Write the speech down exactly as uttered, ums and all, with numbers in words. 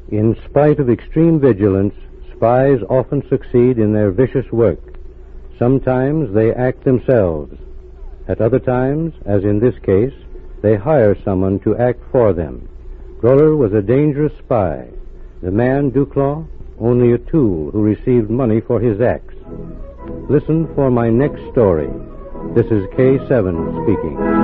In spite of extreme vigilance, spies often succeed in their vicious work. Sometimes they act themselves. At other times, as in this case, they hire someone to act for them. Groller was a dangerous spy. The man, Duclos, only a tool who received money for his acts. Listen for my next story. This is K seven speaking.